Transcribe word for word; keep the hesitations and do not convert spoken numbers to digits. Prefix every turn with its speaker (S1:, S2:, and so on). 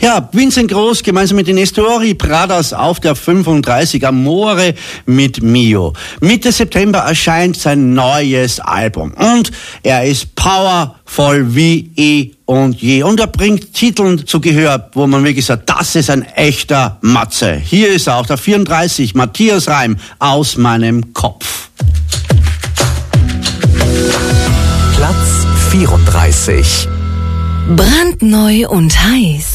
S1: Ja, Vincent Groß gemeinsam mit den Nestori Pradas auf der fünfunddreißig Amore mit Mio. Mitte September erscheint sein neues Album und er ist powervoll wie eh und je. Und er bringt Titeln zu Gehör, wo man wirklich sagt, das ist ein echter Matze. Hier ist er auf der vierunddreißig, Matthias Reim, Aus meinem Kopf.
S2: Platz vierunddreißig.
S3: Brandneu und heiß.